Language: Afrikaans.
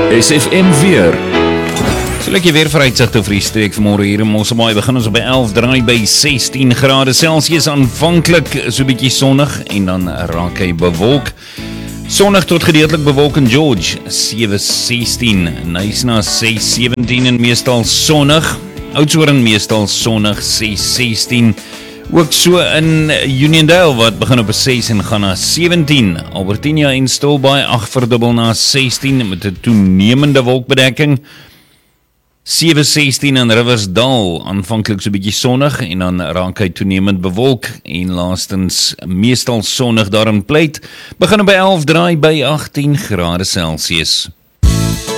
SFM weer. So lekker weer vir uitsigte vir die streek vanmôre hier in Mosselbaai. Begin ons by 11, draai by 16 grade Celsius, aanvanklik so 'n bietjie sonnig en dan raak hy bewolk. Sonnig tot gedeeltelik bewolk in George, 7:16, Nyasa 6:17 en meestal sonnig. Oudtshoorn meestal sonnig, 6:16. Ook so in Uniondale wat begin op 'n 6 en gaan na 17. Albertina en Stilbaai 8 verdubbel na 16 met 'n toenemende wolkbedekking. 7:16 in Riversdal, aanvanklik so 'n bietjie sonnig en dan raak hy toenemend bewolk en laastens meestal sonnig daar in Pleit. Begin by 11, draai by 18 grade Celsius.